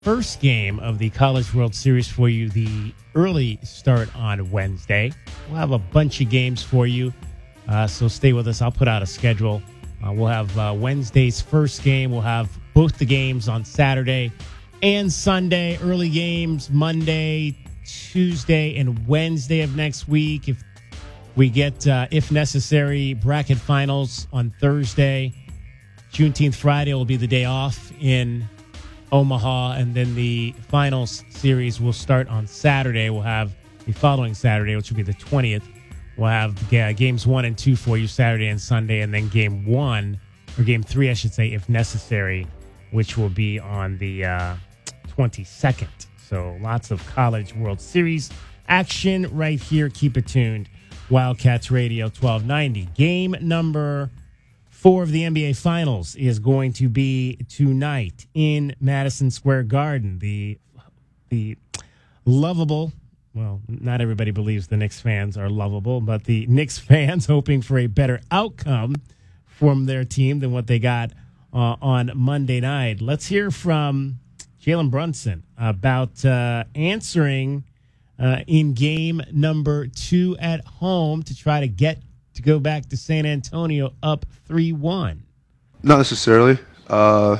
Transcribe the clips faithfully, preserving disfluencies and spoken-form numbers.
First game of the College World Series for you, the early start on Wednesday. We'll have a bunch of games for you, uh, so stay with us. I'll put out a schedule. Uh, we'll have uh, Wednesday's first game. We'll have both the games on Saturday and Sunday. Early games Monday, Tuesday, and Wednesday of next week. If we get, uh, if necessary, bracket finals on Thursday. Juneteenth Friday will be the day off in Omaha, and then the finals series will start on Saturday. We'll have the following Saturday, which will be the twentieth. We'll have uh, games one and two for you Saturday and Sunday, and then game one, or game three, I should say, if necessary, which will be on the uh, twenty-second. So lots of College World Series action right here. Keep it tuned. Wildcats Radio twelve ninety. Game number four of the N B A Finals is going to be tonight in Madison Square Garden. The the lovable, well, not everybody believes the Knicks fans are lovable, but the Knicks fans hoping for a better outcome from their team than what they got uh, on Monday night. Let's hear from Jalen Brunson about uh, answering uh, in game number two at home to try to get to go back to San Antonio up three one. Not necessarily. Uh,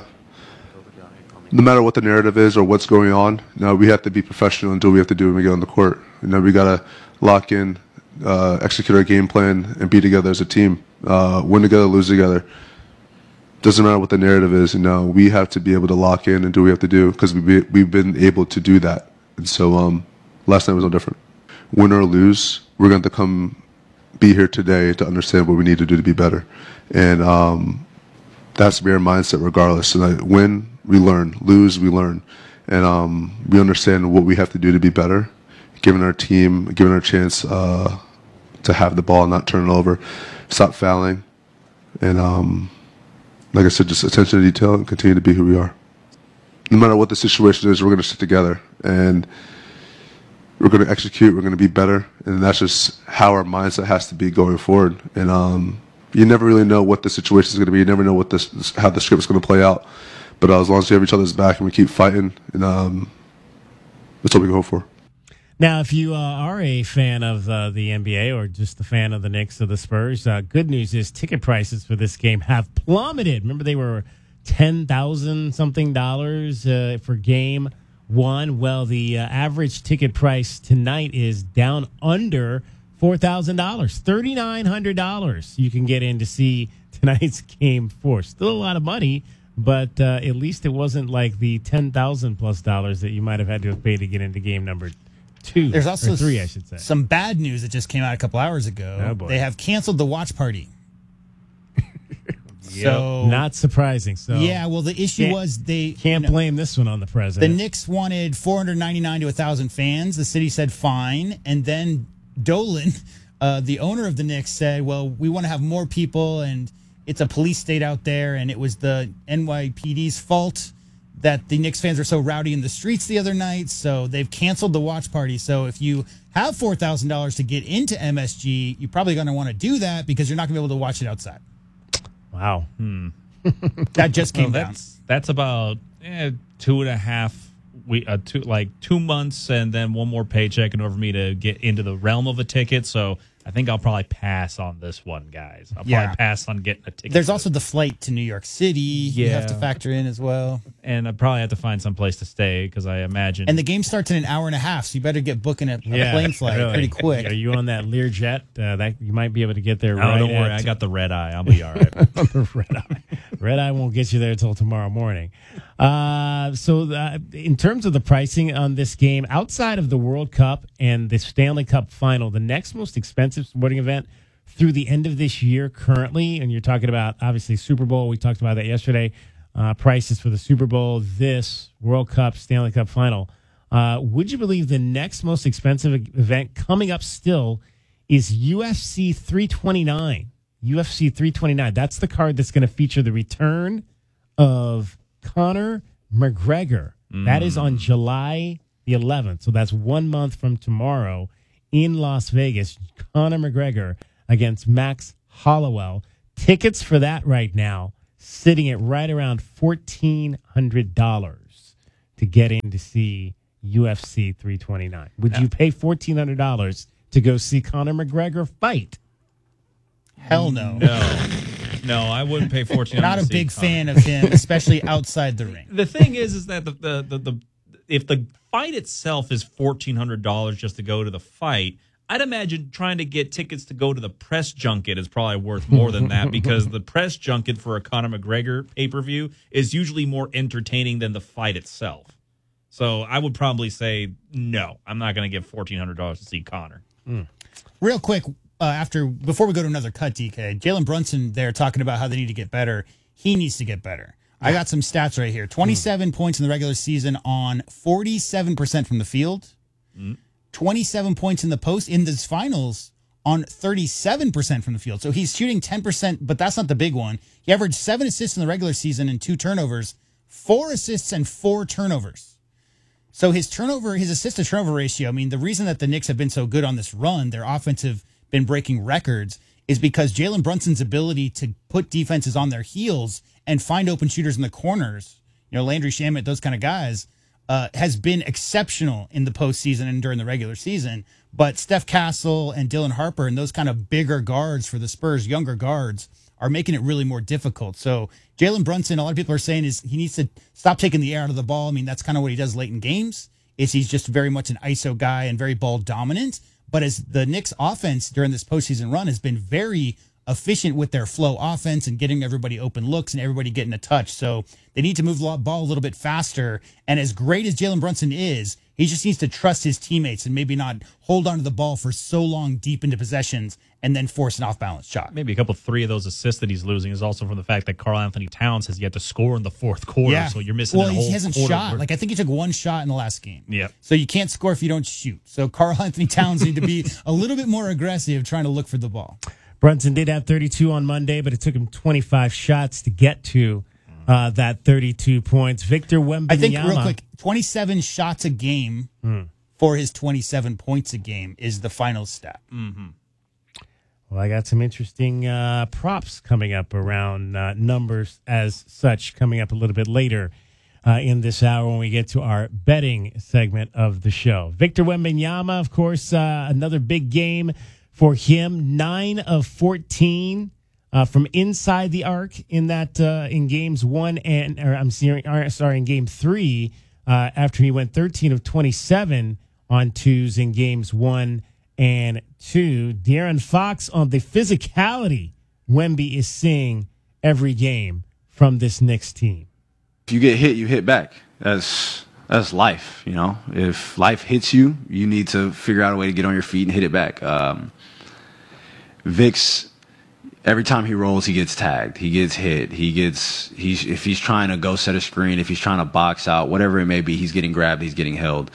no matter what the narrative is or what's going on, you know, we have to be professional and do what we have to do when we get on the court. You know, we got to lock in, uh, execute our game plan, and be together as a team. Uh, win together, lose together. Doesn't matter what the narrative is. You know, we have to be able to lock in and do what we have to do because we, we've been able to do that. And so um, last night was no different. Win or lose, we're going to come be here today to understand what we need to do to be better. And um, that's to be our mindset regardless. And I, win, we learn. Lose, we learn. And um, we understand what we have to do to be better, giving our team, giving our chance uh, to have the ball and not turn it over, stop fouling. And um, like I said, just attention to detail and continue to be who we are. No matter what the situation is, we're going to sit together. And we're going to execute. We're going to be better, and that's just how our mindset has to be going forward. And um, you never really know what the situation is going to be. You never know what this, how the script is going to play out. But uh, as long as we have each other's back and we keep fighting, and um, that's what we go for. Now, if you uh, are a fan of uh, the N B A or just a fan of the Knicks or the Spurs, uh, good news is ticket prices for this game have plummeted. Remember, they were ten thousand something dollars uh, for game one. Well, the uh, average ticket price tonight is down under four thousand dollars, three thousand nine hundred dollars. You can get in to see tonight's game four. Still a lot of money, but uh, at least it wasn't like the ten thousand plus dollars that you might have had to have paid to get into game number two. There's also or three, I should say. Some bad news that just came out a couple hours ago. Oh, boy. They have canceled the watch party. Yep. So Not surprising. So yeah, well, the issue was they can't you know, blame this one on the the president. Knicks wanted four hundred ninety-nine to one thousand fans. The city said fine, and then Dolan, uh, the owner of the Knicks, said, "Well, we want to have more people, and it's a police state out there, and it was the N Y P D's fault that the Knicks fans were so rowdy in the streets the other night, so they've canceled the watch party. So if you have four thousand dollars to get into M S G, you're probably going to want to do that because you're not going to be able to watch it outside." Wow. Hmm. That just came well, down. that's, that's about eh, two and a half, we uh, two like two months and then one more paycheck in order for me to get into the realm of a ticket. So I think I'll probably pass on this one, guys. I'll Yeah. probably pass on getting a ticket. There's also the flight to New York City you have to Yeah. factor in as well. And I probably have to find some place to stay because I imagine. And the game starts in an hour and a half, so you better get booking a, a plane flight really. pretty quick. Are you on that Learjet? Uh, that you might be able to get there. oh, right don't worry, at- I got the red eye. I'll be all right. the red eye. Red eye won't get you there until tomorrow morning. Uh, so, uh, in terms of the pricing on this game, outside of the World Cup and the Stanley Cup Final, the next most expensive sporting event through the end of this year currently, and you're talking about obviously Super Bowl. We talked about that yesterday. Uh, prices for the Super Bowl, this World Cup, Stanley Cup Final. Uh, would you believe the next most expensive event coming up still is U F C three twenty-nine? U F C three twenty-nine. That's the card that's going to feature the return of Conor McGregor. Mm. That is on July the eleventh. So that's one month from tomorrow in Las Vegas. Conor McGregor against Max Hollowell. Tickets for that right now sitting at right around fourteen hundred dollars to get in to see U F C three twenty-nine? Would you pay fourteen hundred dollars to go see Conor McGregor fight? Hell no. No, no, I wouldn't pay fourteen. Not a big fan of him, especially outside the ring. The thing is, is that the the the, the if the fight itself is fourteen hundred dollars just to go to the fight, I'd imagine trying to get tickets to go to the press junket is probably worth more than that, because the press junket for a Conor McGregor pay per view is usually more entertaining than the fight itself. So I would probably say no. I'm not going to give fourteen hundred dollars to see Conor. Mm. Real quick, uh, after before we go to another cut, D K, Jalen Brunson, they're talking about how they need to get better. He needs to get better. Yeah. I got some stats right here. twenty-seven mm. points in the regular season on forty-seven percent from the field. Mm. twenty-seven points in the post in this finals on thirty-seven percent from the field. So he's shooting ten percent, but that's not the big one. He averaged seven assists in the regular season and two turnovers, four assists and four turnovers. So his turnover, his assist to turnover ratio, I mean, the reason that the Knicks have been so good on this run, their offense have been breaking records, is because Jalen Brunson's ability to put defenses on their heels and find open shooters in the corners, you know, Landry Shamet, those kind of guys, uh, has been exceptional in the postseason and during the regular season. But Steph Castle and Dylan Harper and those kind of bigger guards for the Spurs, younger guards, are making it really more difficult. So Jalen Brunson, a lot of people are saying is he needs to stop taking the air out of the ball. I mean, that's kind of what he does late in games, is he's just very much an I S O guy and very ball dominant. But as the Knicks offense during this postseason run has been very efficient with their flow offense and getting everybody open looks and everybody getting a touch. So they need to move the ball a little bit faster. And as great as Jalen Brunson is, he just needs to trust his teammates and maybe not hold on to the ball for so long deep into possessions and then force an off-balance shot. Maybe a couple, three of those assists that he's losing is also from the fact that Karl Anthony Towns has yet to score in the fourth quarter. Yeah. So you're missing well, a whole he hasn't quarter shot. where- Like, I think he took one shot in the last game. Yeah. So you can't score if you don't shoot. So Karl Anthony Towns need to be a little bit more aggressive trying to look for the ball. Brunson did have thirty-two on Monday, but it took him twenty-five shots to get to uh, that thirty-two points. Victor Wembanyama. I think, real quick, twenty-seven shots a game mm. for his twenty-seven points a game is the final stat. Mm-hmm. Well, I got some interesting uh, props coming up around uh, numbers as such coming up a little bit later uh, in this hour when we get to our betting segment of the show. Victor Wembanyama, of course, uh, another big game for him. nine of fourteen uh, from inside the arc in that uh, in games one and or I'm sorry, sorry in game three uh, after he went thirteen of twenty-seven on twos in games one and two. De'Aaron Fox on the physicality Wemby is seeing every game from this Knicks team. If you get hit, you hit back. That's that's life, you know. If life hits you, you need to figure out a way to get on your feet and hit it back. Um, Vic's, every time he rolls, he gets tagged. He gets hit. He gets he's if he's trying to go set a screen, if he's trying to box out, whatever it may be, he's getting grabbed. He's getting held.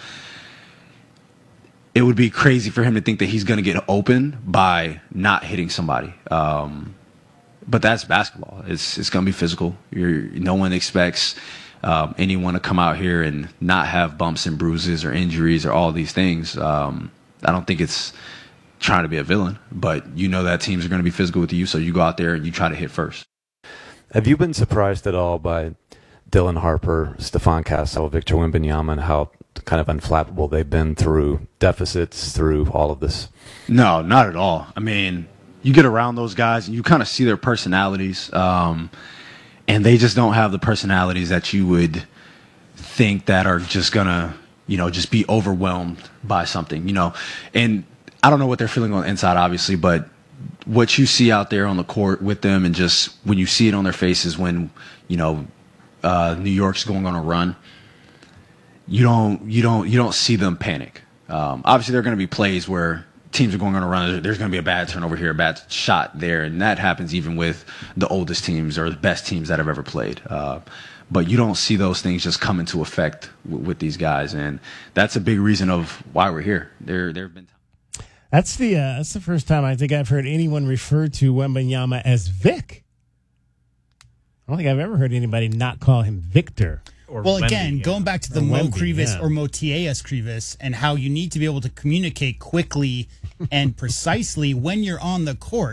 It would be crazy for him to think that he's going to get open by not hitting somebody. Um, but that's basketball. It's it's going to be physical. You're, no one expects um, anyone to come out here and not have bumps and bruises or injuries or all these things. Um, I don't think it's trying to be a villain, but you know that teams are going to be physical with you, so you go out there and you try to hit first. Have you been surprised at all by Dylan Harper, Stephon Castle, Victor Wembanyama, and how kind of unflappable they've been through deficits, through all of this? No, not at all. I mean, you get around those guys and you kind of see their personalities, um, and they just don't have the personalities that you would think that are just going to, you know, just be overwhelmed by something, you know. And I don't know what they're feeling on the inside, obviously, but what you see out there on the court with them and just when you see it on their faces when, you know, uh, New York's going on a run, you don't you don't you don't see them panic. Um, obviously, there are going to be plays where teams are going on a run. There's going to be a bad turnover here, a bad shot there, and that happens even with the oldest teams or the best teams that have ever played. Uh, but you don't see those things just come into effect w- with these guys, and that's a big reason of why we're here. There there have been times. That's the uh, that's the first time I think I've heard anyone refer to Wembanyama as Vic. I don't think I've ever heard anybody not call him Victor. Or well, Wemby, again, yeah. going back to the Or Mo Wemby, Krivas yeah. or Motias Krivas and how you need to be able to communicate quickly and precisely when you're on the court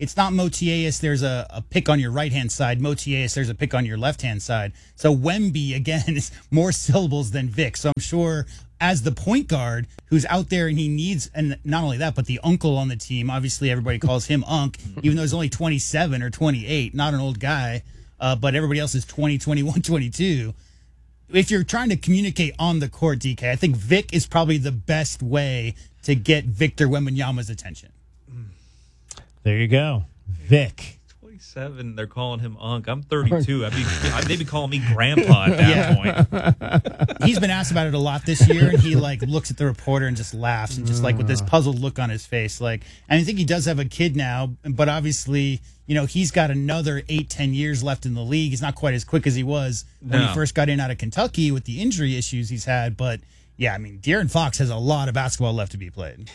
it's not Motiejus, there's a, a pick on your right-hand side. Motiejus, there's a pick on your left-hand side. So Wemby, again, is more syllables than Vic. So I'm sure as the point guard who's out there and he needs, and not only that, but the uncle on the team, obviously everybody calls him Unc, even though he's only twenty-seven or twenty-eight, not an old guy, uh, but everybody else is twenty, twenty-one, twenty-two. If you're trying to communicate on the court, D K, I think Vic is probably the best way to get Victor Wembanyama's attention. There you go. Vic. twenty-seven, they're calling him Unc. I'm thirty-two. I'd be, they'd be calling me Grandpa at that point. He's been asked about it a lot this year, and he like looks at the reporter and just laughs, and just like with this puzzled look on his face. Like, and I think he does have a kid now, but obviously, you know, he's got another eight, ten years left in the league. He's not quite as quick as he was when No. he first got in out of Kentucky with the injury issues he's had. But yeah, I mean, De'Aaron Fox has a lot of basketball left to be played.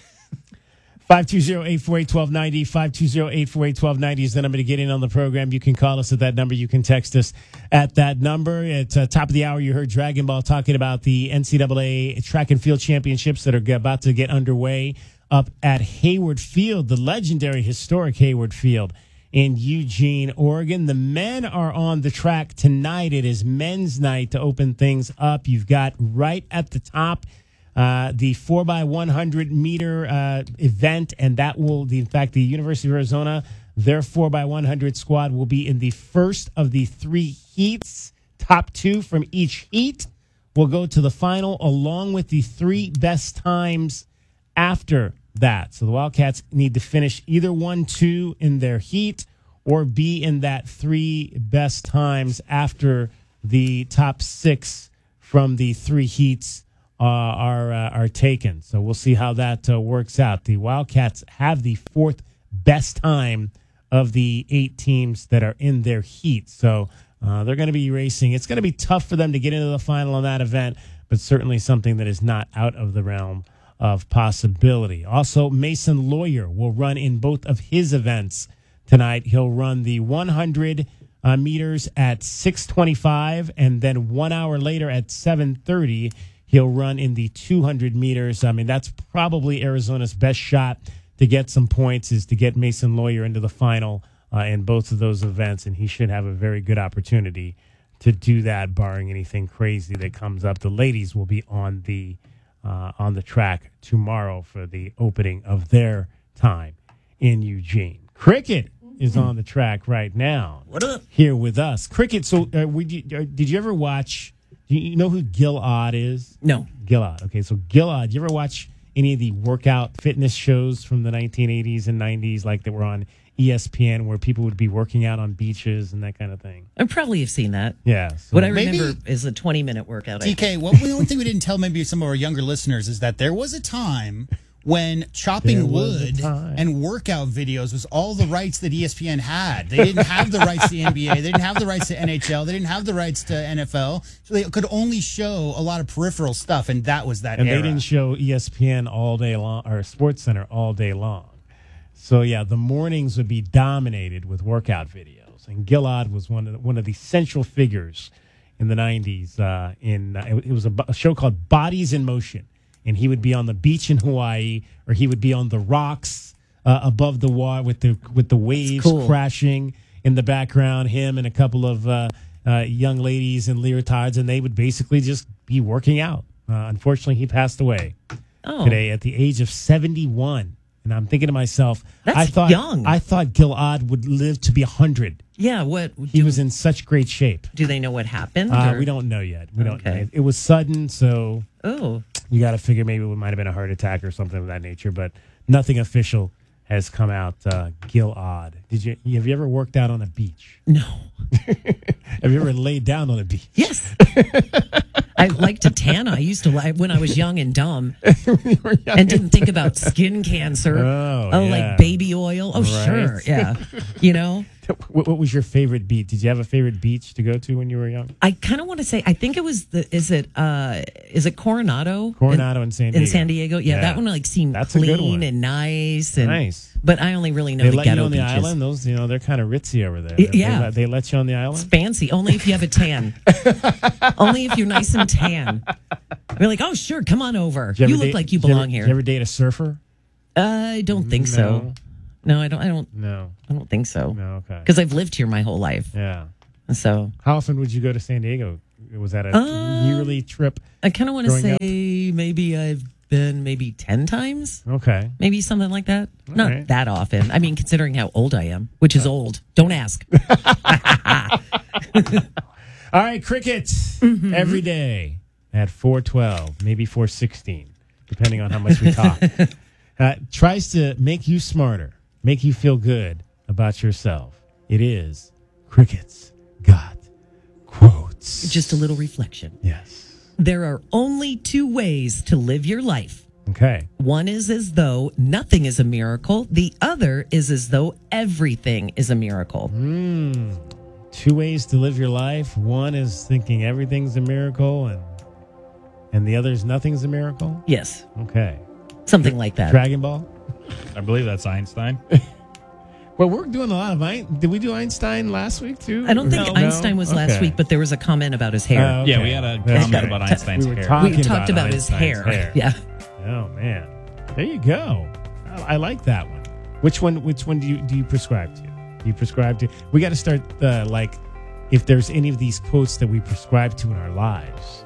five two zero, eight four eight, one two nine zero, five two zero, eight four eight, one two nine zero is the number to get in on the program. You can call us at that number. You can text us at that number. At uh, top of the hour, you heard Dragon Ball talking about the N C double A track and field championships that are g- about to get underway up at Hayward Field, the legendary historic Hayward Field in Eugene, Oregon. The men are on the track tonight. It is men's night to open things up. You've got right at the top Uh, the four by one hundred meter uh, event, and that will, the, in fact, the University of Arizona, their four by one hundred squad will be in the first of the three heats. Top two from each heat will go to the final, along with the three best times after that. So the Wildcats need to finish either one, two in their heat, or be in that three best times after the top six from the three heats Uh, are uh, are taken. So we'll see how that uh, works out. The Wildcats have the fourth best time of the eight teams that are in their heat. So uh, they're going to be racing. It's going to be tough for them to get into the final on that event, but certainly something that is not out of the realm of possibility. Also, Mason Lawyer will run in both of his events tonight. He'll run the one hundred uh, meters at six twenty-five, and then one hour later at seven thirty, he'll run in the two hundred meters. I mean, that's probably Arizona's best shot to get some points, is to get Mason Lawyer into the final uh, in both of those events, and he should have a very good opportunity to do that, barring anything crazy that comes up. The ladies will be on the uh, on the track tomorrow for the opening of their time in Eugene. Cricket is on the track right now. What up? Here with us. Cricket, so uh, we, uh, did you ever watch... Do you know who Gil Odd is? No. Gil Odd. Okay, so Gil Odd. You ever watch any of the workout fitness shows from the nineteen eighties and nineties, like that were on E S P N, where people would be working out on beaches and that kind of thing? I probably have seen that. Yeah. So What I Maybe- remember is a twenty-minute workout. D K, what the one thing we didn't tell maybe some of our younger listeners is that there was a time when There chopping was a wood time. and workout videos was all the rights that E S P N had. They didn't have the rights to the N B A. They didn't have the rights to N H L. They didn't have the rights to N F L. So they could only show a lot of peripheral stuff, and that was that and era. they didn't show E S P N all day long, or Sports Center all day long. So yeah, the mornings would be dominated with workout videos, and Gil Odd was one of the, one of the central figures in the nineties. Uh, in uh, it, it was a, a show called Bodies in Motion, and he would be on the beach in Hawaii, or he would be on the rocks uh, above the water with the with the waves cool. crashing in the background. Him and a couple of uh, uh, young ladies in leotards, and they would basically just be working out. Uh, unfortunately, he passed away Oh. today at the age of seventy-one. And I'm thinking to myself, That's I thought young. I thought Gil Odd would live to be one hundred. Yeah, what He was in such great shape. do they know what happened? Uh, or- we don't know yet. We don't. Okay. Know. It was sudden, so Oh, you got to figure maybe it might have been a heart attack or something of that nature. But nothing official has come out. Uh, Gil Odd. Did you? Have you ever worked out on a beach? no. Have you ever laid down on a beach? Yes. I like to tan. I used to like when I was young and dumb and didn't think about skin cancer. Oh, oh yeah. like baby oil. Oh, Right. sure. Yeah. You know, What, what was your favorite beach? Did you have a favorite beach to go to when you were young? I kind of want to say, I think it was the, is it, uh, is it Coronado? Coronado in San Diego. In San Diego. Yeah, Yeah. that one like seemed That's a good clean one. and nice. And, Nice. But I only really know They the let you ghetto on the beaches. island. Those, you know, they're kind of ritzy over there. Y- They- yeah. They, let- they let you on the It's island. fancy. Only if you have a tan. Only if you're nice and tan. We're like, oh, sure, come on over. Did You, ever look date- like you did ever- belong Did you here. ever date a surfer? I don't think so. No, I don't. I don't. No. I don't think so. No. Okay. Because I've lived here my whole life. Yeah. So how often would you go to San Diego? Was that a uh, yearly trip? I kind of want to say up? maybe I've been maybe ten times. Okay. Maybe something like that. All Not right. that often. I mean, considering how old I am, which is old. Don't ask. All right, crickets Mm-hmm. every day at four twelve, maybe four sixteen, depending on how much we talk. uh, tries to make you smarter, make you feel good about yourself. It is Crickets Got Quotes. Just a little reflection. Yes. There are only two ways to live your life. Okay. One is as though nothing is a miracle. The other is as though everything is a miracle. Mm. Two ways to live your life. One is thinking everything's a miracle, and and the other is nothing's a miracle. Yes. Okay. Something like that. Dragon Ball. I believe that's Einstein. Well, we're doing a lot of Einstein. Did we do Einstein last week too? I don't think No? Einstein was last Okay. week, but there was a comment about his hair. Oh, okay. Yeah, we had a That's comment right. about Einstein's We were hair. talking we talked about, about his Einstein's hair. hair. Yeah. Oh man, there you go. I, I like that one. Which one? Which one do you do you prescribe to? Do you prescribe to? We got to start uh, like if there's any of these quotes that we prescribe to in our lives.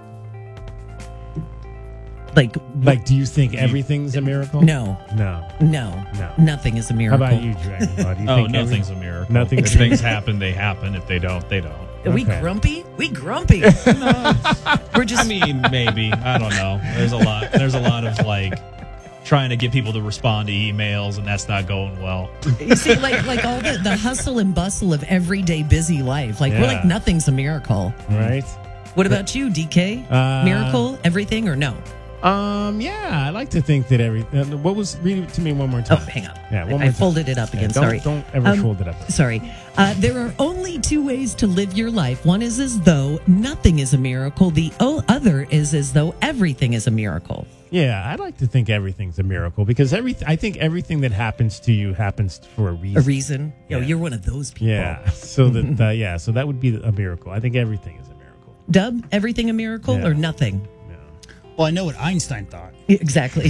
Like, Like, do you think everything's a miracle? no, No. no, No. nothing is a How miracle. about you, Dragon Ball? Do you Oh, think nothing's every- a miracle. Nothing's If a things miracle? happen, they happen. If they don't, they don't. Are we Okay. grumpy? We grumpy. We're just I mean, maybe. I don't know. There's a lot. There's a lot of like trying to get people to respond to emails, and that's not going well. You see, like like all the, the hustle and bustle of everyday busy life. Like we're Yeah. like nothing's a miracle. Right. What about you, D K? Uh, Miracle, everything, or no? Um. Yeah, I like to think that every. Uh, what was read it to me one more Oh, time? hang on. Yeah, one I, more I time. folded it up Yeah, again. don't, Sorry. Don't ever Um, fold it up. Sorry. Uh, there are only two ways to live your life. One is as though nothing is a miracle. The o- other is as though everything is a miracle. Yeah, I like to think everything's a miracle because every. I think everything that happens to you happens for a reason. A reason? Yo, Yeah. you're one of those people. Yeah. So that. Uh, yeah. So that would be a miracle. I think everything is a miracle. Dub, everything a miracle Yeah. or nothing? Well, I know what Einstein thought. Yeah, exactly.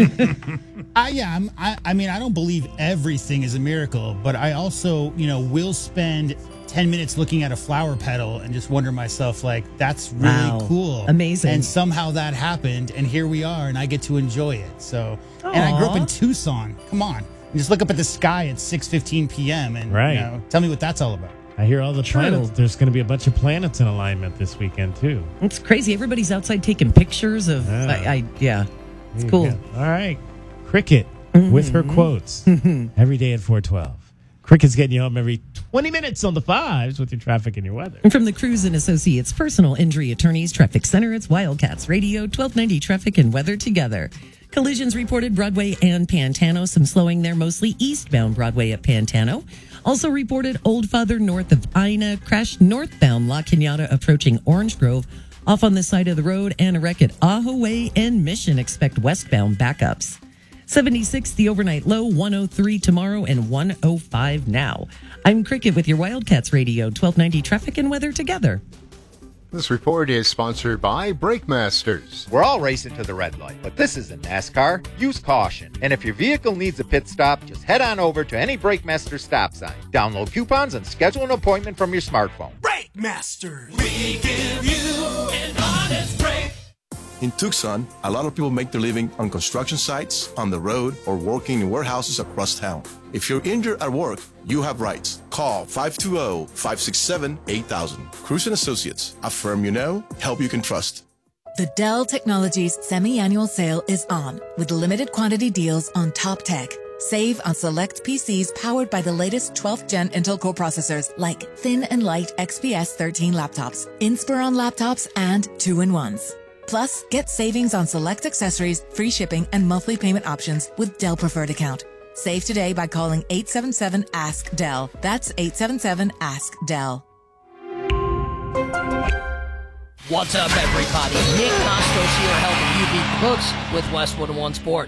I yeah, I'm, I I mean, I don't believe everything is a miracle, but I also, you know, will spend ten minutes looking at a flower petal and just wonder myself, like, that's really Wow. cool. Amazing. And somehow that happened, and here we are, and I get to enjoy it. So, and I grew up Aw. in Tucson. Come on. You just look up at the sky at six fifteen p.m. and Right. you know, tell me what that's all about. I hear all the True. planets. There's going to be a bunch of planets in alignment this weekend too. It's crazy. Everybody's outside taking pictures of. Yeah. I, I yeah, it's There cool. you go. All right, Cricket with her quotes every day at four twelve. Cricket's getting you home every twenty minutes on the fives with your traffic and your weather. And from the Cruise and Associates Personal Injury Attorneys Traffic Center, it's Wildcats Radio, twelve ninety traffic and weather together. Collisions reported Broadway and Pantano. Some slowing there, mostly eastbound Broadway at Pantano. Also reported Old Father north of Ina. Crash northbound La Cañada approaching Orange Grove. Off on the side of the road and a wreck at Ahaway and Mission. Expect westbound backups. seventy-six the overnight low, one oh three tomorrow, and one oh five now. I'm Cricket with your Wildcats Radio, twelve ninety traffic and weather together. This report is sponsored by Brake Masters. We're all racing to the red light, but this isn't NASCAR. Use caution. And if your vehicle needs a pit stop, just head on over to any Brake Master stop sign. Download coupons and schedule an appointment from your smartphone. Brake Masters. We give you an honest break. In Tucson, a lot of people make their living on construction sites, on the road, or working in warehouses across town. If you're injured at work, you have rights. Call five two zero, five six seven, eight thousand. Cruz and Associates, a firm you know, help you can trust. The Dell Technologies semi-annual sale is on with limited quantity deals on top tech. Save on select P Cs powered by the latest twelfth gen Intel Core processors like thin and light X P S thirteen laptops, Inspiron laptops, and two-in-ones. Plus, get savings on select accessories, free shipping, and monthly payment options with Dell Preferred Account. Save today by calling eight seven seven, ask Dell. That's eight seven seven, ask Dell. What's up, everybody? Nick Costos here helping you beat the books with Westwood One Sports.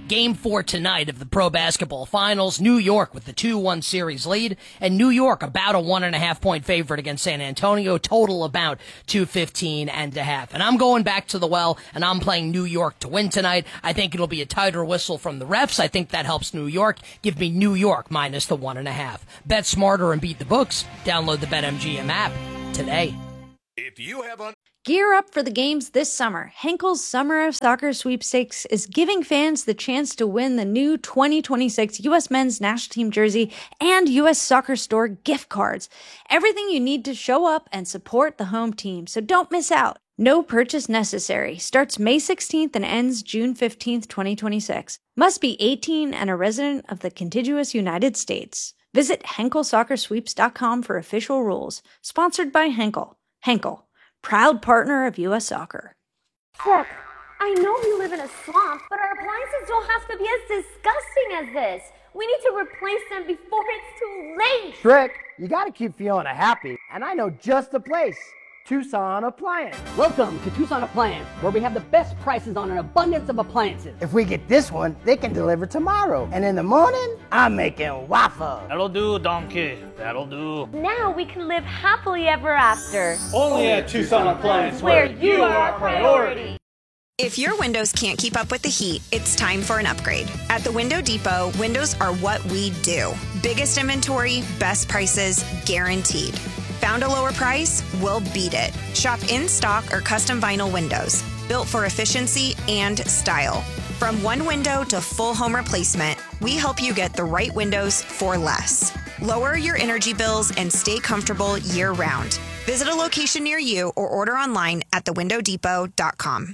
Game four tonight of the Pro Basketball Finals. New York with the two one series lead, and New York about a one and a half point favorite against San Antonio, total about two fifteen and a half. And I'm going back to the well, and I'm playing New York to win tonight. I think it'll be a tighter whistle from the refs. I think that helps New York. Give me New York minus the one and a half. Bet smarter and beat the books. Download the BetMGM app today. If you have un- Gear up for the games this summer. Henkel's Summer of Soccer Sweepstakes is giving fans the chance to win the new twenty twenty-six U S Men's National Team jersey and U S Soccer Store gift cards. Everything you need to show up and support the home team, so don't miss out. No purchase necessary. Starts May sixteenth and ends June fifteenth, twenty twenty-six. Must be eighteen and a resident of the contiguous United States. Visit Henkel Soccer Sweeps dot com for official rules. Sponsored by Henkel. Henkel, proud partner of U S Soccer. Look, I know we live in a swamp, but our appliances don't have to be as disgusting as this. We need to replace them before it's too late. Trick, you gotta keep Fiona happy, and I know just the place. Tucson Appliance. Welcome to Tucson Appliance, where we have the best prices on an abundance of appliances. If we get this one, they can deliver tomorrow. And in the morning, I'm making waffles. That'll do, donkey. That'll do. Now we can live happily ever after. Only at Tucson Appliance, where you are our priority. If your windows can't keep up with the heat, it's time for an upgrade. At the Window Depot, windows are what we do. Biggest inventory, best prices, guaranteed. Found a lower price? We'll beat it. Shop in stock or custom vinyl windows, built for efficiency and style. From one window to full home replacement, we help you get the right windows for less. Lower your energy bills and stay comfortable year-round. Visit a location near you or order online at the window depot dot com.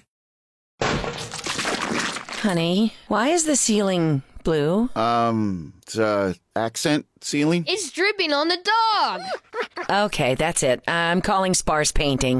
Honey, why is the ceiling blue? Um, it's uh, accent ceiling. It's dripping on the dog. Okay, that's it. I'm calling Sparse Painting.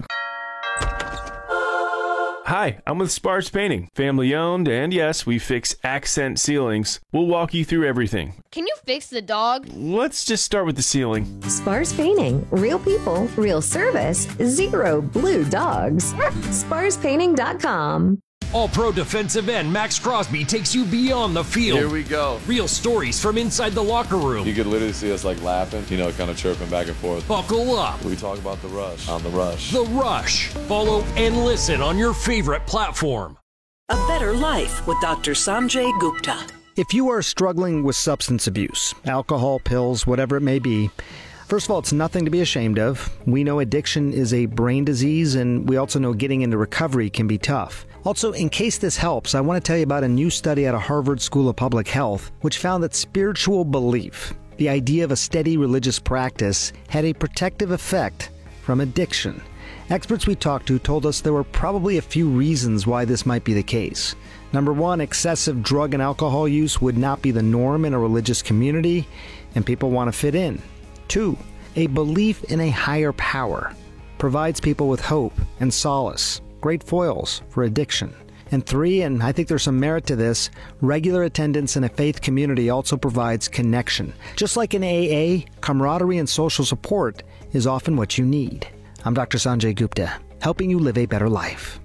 Hi, I'm with Sparse Painting, family owned, and yes, we fix accent ceilings. We'll walk you through everything. Can you fix the dog? Let's just start with the ceiling. Sparse Painting. Real people, real service, zero blue dogs. Sparse Painting dot com. All-Pro defensive end Max Crosby takes you beyond the field. Here we go. Real stories from inside the locker room. You could literally see us like laughing, you know, kind of chirping back and forth. Buckle up. We talk about the rush on the rush. The Rush. Follow and listen on your favorite platform. A Better Life with Doctor Sanjay Gupta. If you are struggling with substance abuse, alcohol, pills, whatever it may be, first of all, it's nothing to be ashamed of. We know addiction is a brain disease, and we also know getting into recovery can be tough. Also, in case this helps, I want to tell you about a new study out of Harvard School of Public Health, which found that spiritual belief, the idea of a steady religious practice, had a protective effect from addiction. Experts we talked to told us there were probably a few reasons why this might be the case. Number one, excessive drug and alcohol use would not be the norm in a religious community, and people want to fit in. Two, a belief in a higher power provides people with hope and solace, great foils for addiction. And three, and I think there's some merit to this, regular attendance in a faith community also provides connection. Just like in A A, camaraderie and social support is often what you need. I'm Doctor Sanjay Gupta, helping you live a better life.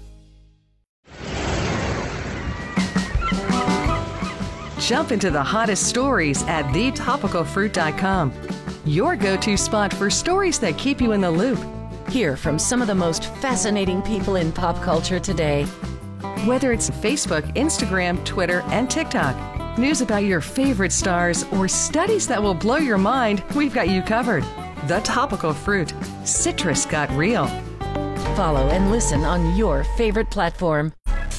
Jump into the hottest stories at the topical fruit dot com. Your go-to spot for stories that keep you in the loop. Hear from some of the most fascinating people in pop culture today. Whether it's Facebook, Instagram, Twitter, and TikTok, news about your favorite stars, or studies that will blow your mind, we've got you covered. The Topical Fruit. Citrus got real. Follow and listen on your favorite platform.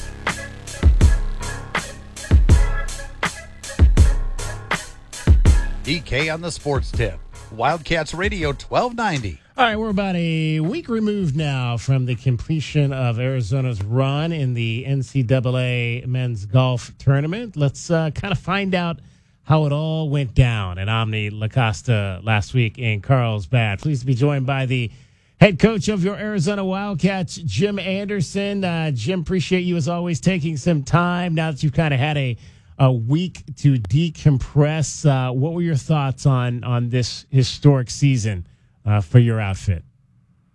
D K on the Sports Tip. Wildcats Radio twelve ninety. All right, we're about a week removed now from the completion of Arizona's run in the N C double A men's golf tournament. Let's uh, kind of find out how it all went down at Omni La Costa last week in Carlsbad. Pleased to be joined by the head coach of your Arizona Wildcats, Jim Anderson. Uh, Jim, appreciate you as always taking some time now that you've kind of had a a week to decompress. Uh, what were your thoughts on on this historic season uh, for your outfit?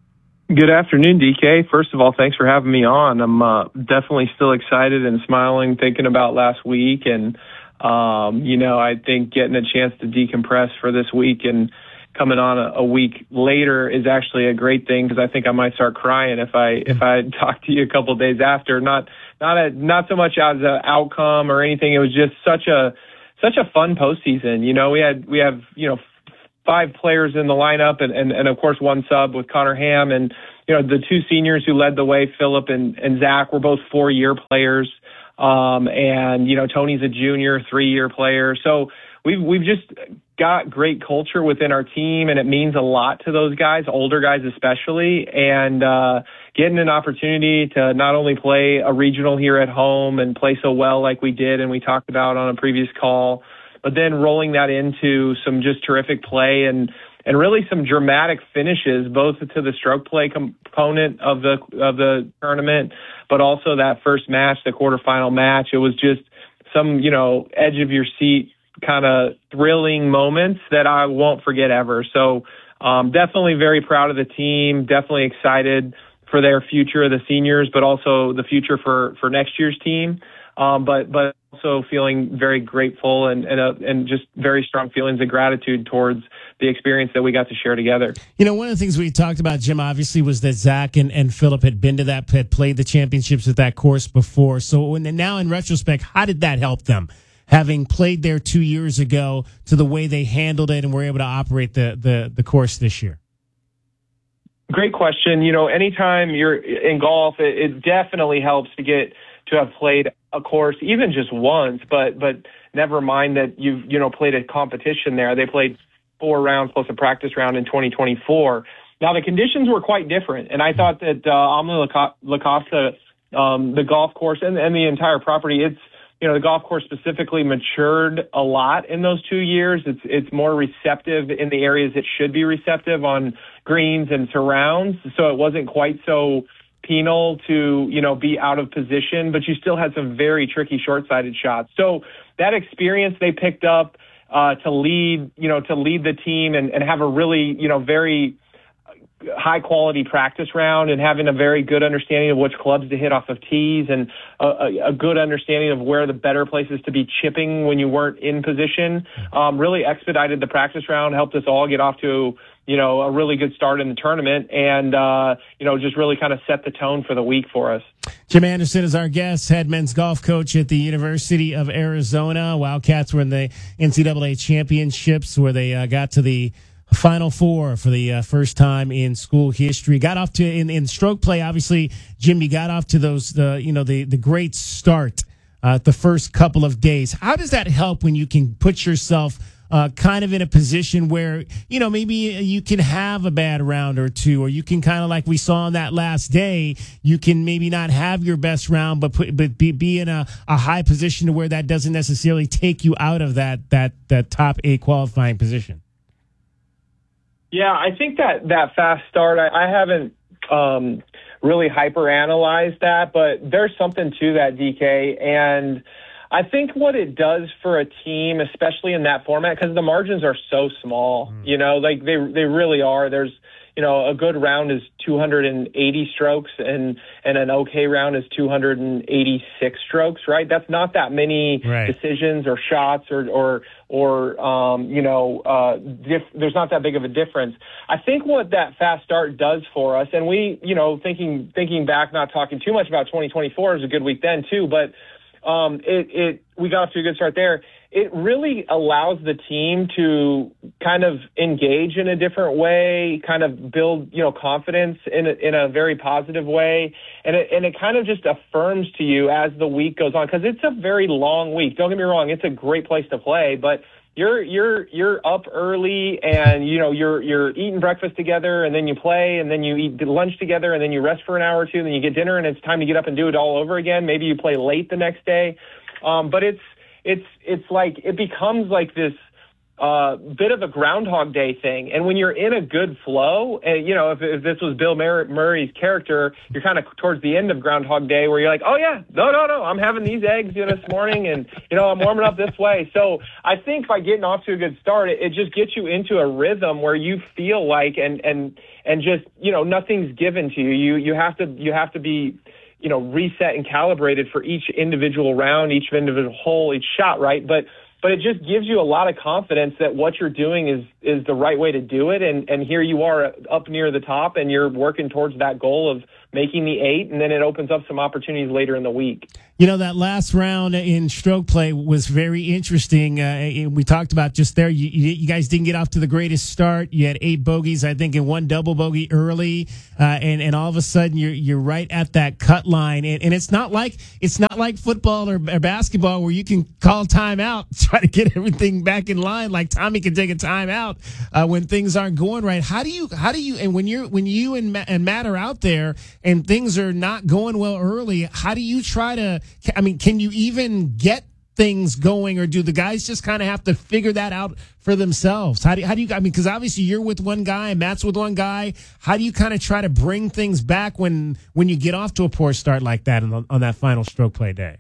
Good afternoon, D K. First of all, thanks for having me on. I'm uh, definitely still excited and smiling thinking about last week. And, um, you know, I think getting a chance to decompress for this week and coming on a, a week later is actually a great thing, because I think I might start crying if I if I talk to you a couple of days after. Not not a, not so much as an outcome or anything. It was just such a such a fun postseason. You know, we had we have you know five players in the lineup, and, and, and of course one sub with Connor Ham, and you know the two seniors who led the way, Philip and, and Zach, were both four-year players, um, and you know Tony's a junior, three-year player. So we've we've just got great culture within our team, and it means a lot to those guys, older guys especially, and uh, getting an opportunity to not only play a regional here at home and play so well like we did and we talked about on a previous call, but then rolling that into some just terrific play and, and really some dramatic finishes, both to the stroke play component of the of the tournament, but also that first match, the quarterfinal match. It was just some, you know, edge of your seat kind of thrilling moments that I won't forget ever. So um, definitely very proud of the team, definitely excited for their future, the seniors, but also the future for, for next year's team. Um, but but also feeling very grateful and and, uh, and just very strong feelings of gratitude towards the experience that we got to share together. You know, one of the things we talked about, Jim, obviously, was that Zach and, and Philip had been to that, had played the championships at that course before. So when, now in retrospect, how did that help them, having played there two years ago, to the way they handled it and were able to operate the the, the course this year? Great question. You know, anytime you're in golf, it, it definitely helps to get to have played a course, even just once, but but never mind that you've, you know, played a competition there. They played four rounds plus a practice round in twenty twenty-four. Now, the conditions were quite different, and I thought that uh, Amelie La Costa, um, the golf course, and, and the entire property, it's, you know, the golf course specifically matured a lot in those two years. It's it's more receptive in the areas it should be receptive on greens and surrounds, so it wasn't quite so penal to, you know, be out of position, but you still had some very tricky short-sided shots. So that experience they picked up uh, to lead, you know, to lead the team and, and have a really, you know, very high quality practice round, and having a very good understanding of which clubs to hit off of tees, and a, a good understanding of where the better places to be chipping when you weren't in position, um, really expedited the practice round, helped us all get off to, you know, a really good start in the tournament, and, uh, you know, just really kind of set the tone for the week for us. Jim Anderson is our guest, head men's golf coach at the University of Arizona. Wildcats were in the N C double A championships, where they uh, got to the Final Four for the uh, first time in school history. Got off to, in, in stroke play, obviously, Jim, you got off to those, the you know, the, the great start uh, the first couple of days. How does that help when you can put yourself uh, kind of in a position where, you know, maybe you can have a bad round or two, or you can kind of, like we saw on that last day, you can maybe not have your best round, but put, but be, be in a, a high position to where that doesn't necessarily take you out of that, that, that top eight qualifying position? Yeah, I think that that fast start, I, I haven't um, really hyper-analyzed that, but there's something to that, D K. And I think what it does for a team, especially in that format, because the margins are so small, mm. you know, like they they really are. There's, you know, a good round is two hundred eighty strokes, and, and an okay round is two hundred eighty-six strokes, right? That's not that many right. decisions or shots or, or, or um, you know, uh, diff- there's not that big of a difference. I think what that fast start does for us, and we, you know, thinking, thinking back, not talking too much about twenty twenty-four, is a good week then too, but um, it, it, we got off to a good start there. It really allows the team to kind of engage in a different way, kind of build, you know, confidence in a, in a very positive way. And it, and it kind of just affirms to you as the week goes on, because it's a very long week. Don't get me wrong. It's a great place to play, but you're, you're, you're up early, and, you know, you're, you're eating breakfast together, and then you play, and then you eat lunch together, and then you rest for an hour or two, and then you get dinner, and it's time to get up and do it all over again. Maybe you play late the next day. Um, but it's, It's it's like it becomes like this uh, bit of a Groundhog Day thing. And when you're in a good flow, and you know, if, if this was Bill Murray's character, you're kind of towards the end of Groundhog Day where you're like, oh yeah, no, no, no, I'm having these eggs you know, this morning, and you know, I'm warming up this way. So I think by getting off to a good start, it, it just gets you into a rhythm where you feel like, and and and just you know, nothing's given to you. You you have to you have to be, you know, reset and calibrated for each individual round, each individual hole, each shot, right? But but it just gives you a lot of confidence that what you're doing is is the right way to do it. And, and here you are up near the top, and you're working towards that goal of making the eight, and then it opens up some opportunities later in the week. You know, that last round in stroke play was very interesting. Uh, we talked about just there, you, you guys didn't get off to the greatest start. You had eight bogeys, I think, and one double bogey early, uh, and and all of a sudden you're you're right at that cut line. And, and it's not like it's not like football or, or basketball where you can call timeout, try to get everything back in line. Like Tommy can take a timeout uh, when things aren't going right. How do you how do you and when you're when you and Matt, and Matt are out there and things are not going well early, how do you try to? I mean, can you even get things going, or do the guys just kind of have to figure that out for themselves? How do you, how do you, I mean, because obviously you're with one guy and Matt's with one guy. How do you kind of try to bring things back when, when you get off to a poor start like that on, on that final stroke play day?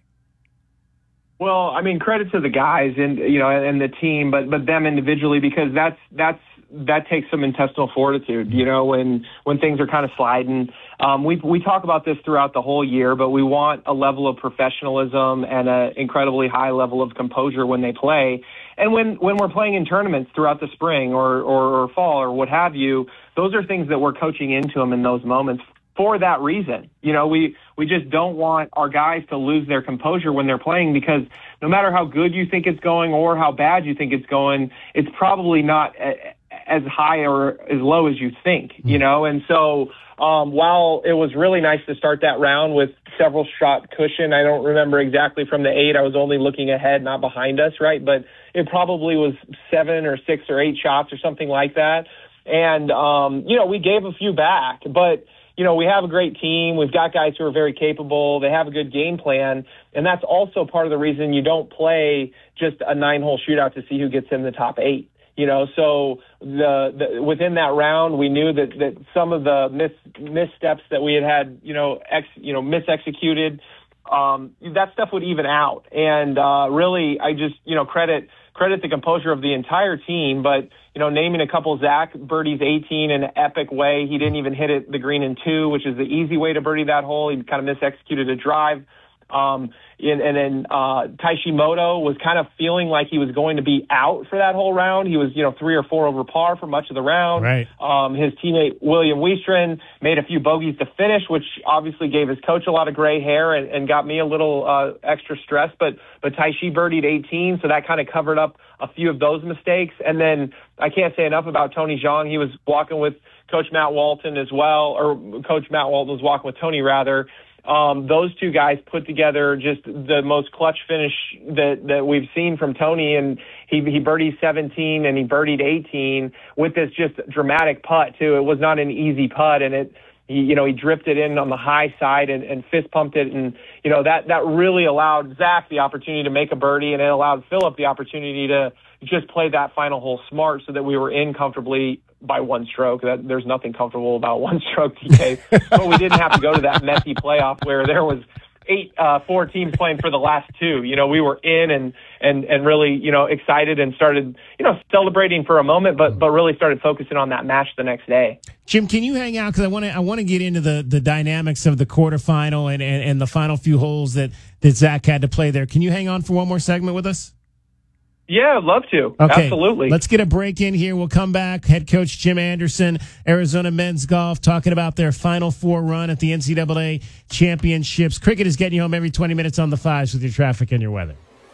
Well, I mean, credit to the guys and, you know, and the team, but, but them individually, because that's, that's, that takes some intestinal fortitude, you know, when, when things are kind of sliding. Um, we, we talk about this throughout the whole year, but we want a level of professionalism and an incredibly high level of composure when they play. And when, when we're playing in tournaments throughout the spring or, or, or fall or what have you, those are things that we're coaching into them in those moments for that reason. You know, we, we just don't want our guys to lose their composure when they're playing, because no matter how good you think it's going or how bad you think it's going, it's probably not a, as high or as low as you think, you know? And so, um, while it was really nice to start that round with several shot cushion, I don't remember exactly from the eight, I was only looking ahead, not behind us, right? But it probably was seven or six or eight shots or something like that. And, um, you know, we gave a few back, but, you know, we have a great team. We've got guys who are very capable. They have a good game plan. And that's also part of the reason you don't play just a nine hole shootout to see who gets in the top eight. You know, so the, the within that round, we knew that, that some of the mis, missteps that we had had, you know, ex, you know, misexecuted, um, that stuff would even out. And uh, really, I just, you know, credit credit the composure of the entire team. But, you know, naming a couple, Zach birdies eighteen in an epic way. He didn't even hit it the green in two, which is the easy way to birdie that hole. He kind of misexecuted a drive. Um, and, and then, uh, Taishimoto was kind of feeling like he was going to be out for that whole round. He was, you know, three or four over par for much of the round. Right. Um, his teammate, William Wiestren, made a few bogeys to finish, which obviously gave his coach a lot of gray hair and, and got me a little, uh, extra stress. But, but Taishi birdied eighteen. So that kind of covered up a few of those mistakes. And then I can't say enough about Tony Zhang. He was walking with Coach Matt Walton as well, or Coach Matt Walton was walking with Tony rather. Um, those two guys put together just the most clutch finish that, that we've seen from Tony. And he, he birdied seventeen and he birdied eighteen with this just dramatic putt too. It was not an easy putt, and it, he, you know, he drifted in on the high side and, and fist pumped it. And, you know, that, that really allowed Zach the opportunity to make a birdie, and it allowed Philip the opportunity to just play that final hole smart so that we were in comfortably by one stroke. That there's nothing comfortable about one stroke, T K. But we didn't have to go to that messy playoff where there was eight, uh, four teams playing for the last two. You know, we were in and, and, and really, you know, excited and started, you know, celebrating for a moment, but, but really started focusing on that match the next day. Jim, can you hang out? Cause I want to, I want to get into the, the dynamics of the quarterfinal and, and, and the final few holes that, that Zach had to play there. Can you hang on for one more segment with us? Yeah, I'd love to. Okay, absolutely. Let's get a break in here. We'll come back. Head coach Jim Anderson, Arizona Men's Golf, talking about their Final Four run at the N C double A Championships. Cricket is getting you home every twenty minutes on the fives with your traffic and your weather.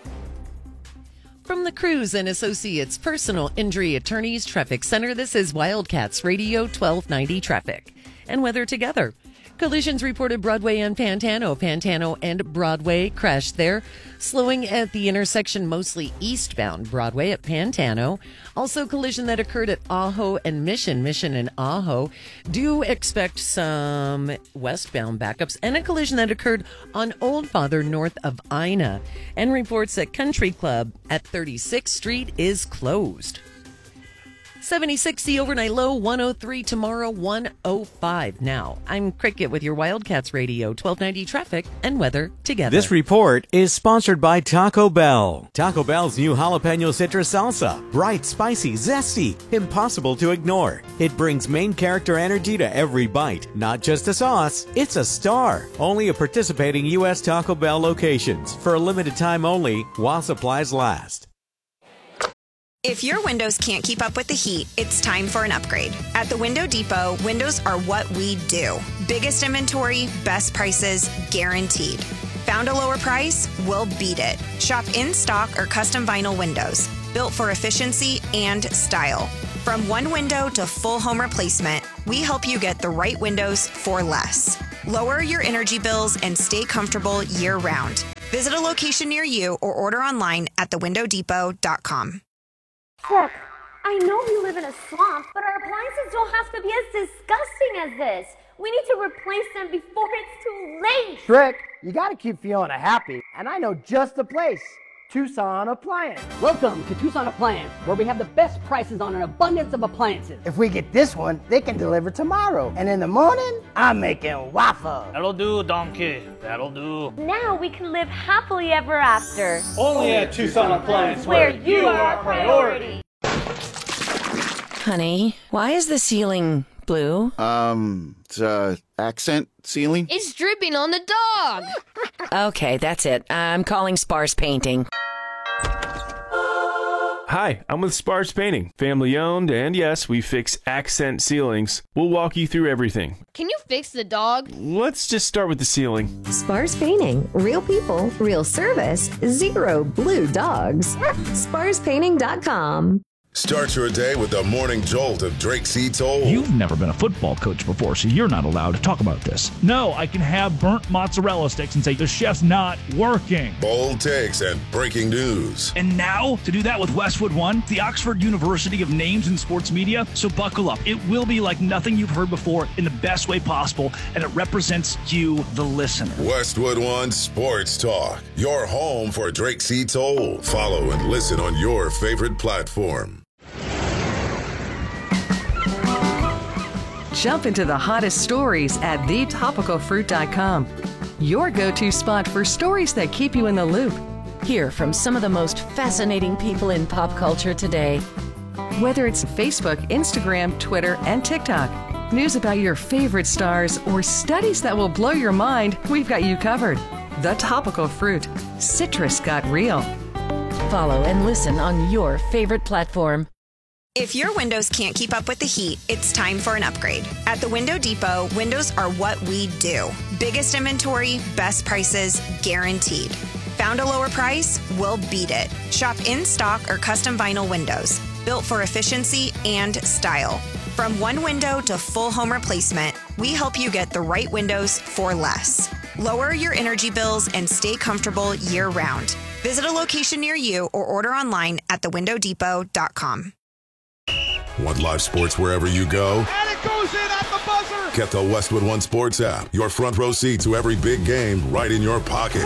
From the Cruz and Associates Personal Injury Attorneys Traffic Center, this is Wildcats Radio twelve ninety Traffic and weather together. Collisions reported Broadway and Pantano. Pantano and Broadway crashed there, slowing at the intersection, mostly eastbound Broadway at Pantano. Also, collision that occurred at Ajo and Mission. Mission and Ajo. Do expect some westbound backups, and a collision that occurred on Old Father north of Ina. And reports that Country Club at thirty-sixth Street is closed. seventy-six the overnight low, one oh three tomorrow, one oh five now. I'm Cricket with your Wildcats Radio, twelve ninety traffic and weather together. This report is sponsored by Taco Bell. Taco Bell's new jalapeno citrus salsa. Bright, spicy, zesty, impossible to ignore. It brings main character energy to every bite. Not just a sauce, it's a star. Only at participating U S Taco Bell locations. For a limited time only, while supplies last. If your windows can't keep up with the heat, it's time for an upgrade. At the Window Depot, windows are what we do. Biggest inventory, best prices, guaranteed. Found a lower price? We'll beat it. Shop in stock or custom vinyl windows, built for efficiency and style. From one window to full home replacement, we help you get the right windows for less. Lower your energy bills and stay comfortable year-round. Visit a location near you or order online at the window depot dot com. Look, I know we live in a swamp, but our appliances don't have to be as disgusting as this. We need to replace them before it's too late. Trick, you gotta keep Fiona happy, and I know just the place. Tucson Appliance. Welcome to Tucson Appliance, where we have the best prices on an abundance of appliances. If we get this one, they can deliver tomorrow. And in the morning, I'm making waffle. That'll do, donkey. That'll do. Now we can live happily ever after. Only at Tucson Appliance, where you are our priority. Honey, why is the ceiling blue? Um, it's uh, accent ceiling. It's dripping on the dog. Okay, that's it. I'm calling Sparse Painting. Hi, I'm with Sparse Painting, family owned, and yes, we fix accent ceilings. We'll walk you through everything. Can you fix the dog? Let's just start with the ceiling. Sparse Painting. Real people, real service, zero blue dogs. Sparse Painting dot com. Start your day with the morning jolt of Drake C. Toll. You've never been a football coach before, so you're not allowed to talk about this. No, I can have burnt mozzarella sticks and say the chef's not working. Bold takes and breaking news. And now, to do that with Westwood One, the Oxford University of Names in Sports Media. So buckle up. It will be like nothing you've heard before in the best way possible, and it represents you, the listener. Westwood One Sports Talk, your home for Drake C. Toll. Follow and listen on your favorite platform. Jump into the hottest stories at the topical fruit dot com. Your go-to spot for stories that keep you in the loop. Hear from some of the most fascinating people in pop culture today. Whether it's Facebook, Instagram, Twitter, and TikTok, news about your favorite stars, or studies that will blow your mind, we've got you covered. The Topical Fruit. Citrus got real. Follow and listen on your favorite platform. If your windows can't keep up with the heat, it's time for an upgrade. At the Window Depot, windows are what we do. Biggest inventory, best prices, guaranteed. Found a lower price? We'll beat it. Shop in stock or custom vinyl windows, built for efficiency and style. From one window to full home replacement, we help you get the right windows for less. Lower your energy bills and stay comfortable year-round. Visit a location near you or order online at the window depot dot com. Want live sports wherever you go? And it goes in at the buzzer. Get the Westwood One Sports app. Your front row seat to every big game right in your pocket.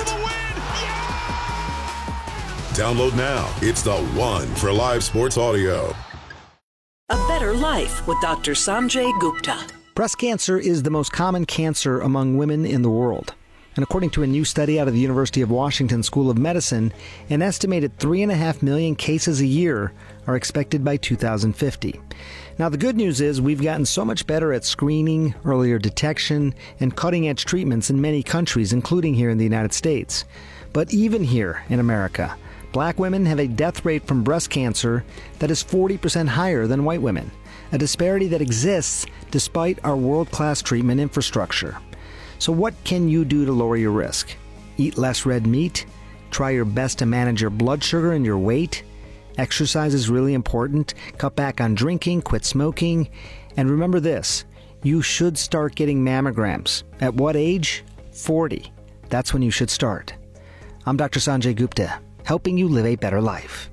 Download now. It's the one for live sports audio. A Better Life with Doctor Sanjay Gupta. Breast cancer is the most common cancer among women in the world. And according to a new study out of the University of Washington School of Medicine, an estimated three and a half million cases a year are expected by two thousand fifty. Now, the good news is we've gotten so much better at screening, earlier detection, and cutting-edge treatments in many countries, including here in the United States. But even here in America, black women have a death rate from breast cancer that is forty percent higher than white women, a disparity that exists despite our world-class treatment infrastructure. So what can you do to lower your risk? Eat less red meat? Try your best to manage your blood sugar and your weight? Exercise is really important. Cut back on drinking, quit smoking. And remember this, You should start getting mammograms. At what age? forty. That's when you should start. I'm Doctor Sanjay Gupta, helping you live a better life.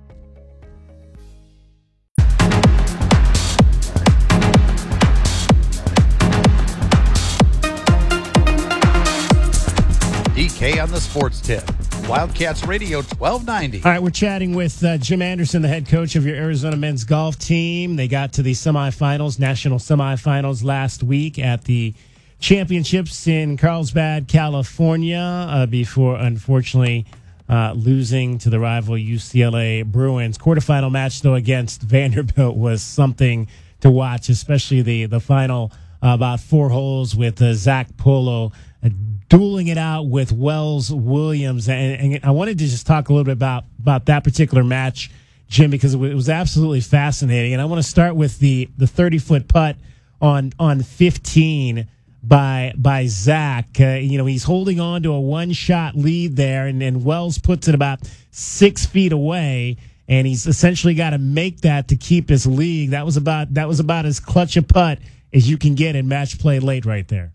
D K on the Sports Tip. Wildcats Radio twelve ninety. All right, we're chatting with uh, Jim Anderson, the head coach of your Arizona men's golf team. They got to the semifinals, national semifinals last week at the championships in Carlsbad, California, uh, before unfortunately uh, losing to the rival U C L A Bruins. Quarterfinal match, though, against Vanderbilt was something to watch, especially the, the final uh, about four holes with uh, Zach Polo uh, dueling it out with Wells Williams. And, and I wanted to just talk a little bit about, about that particular match, Jim, because it was absolutely fascinating. And I want to start with the, the thirty-foot putt on on fifteen by by Zach. Uh, you know, he's holding on to a one-shot lead there, and, and Wells puts it about six feet away, and he's essentially got to make that to keep his lead. That was about that was about as clutch a putt as you can get in match play late right there.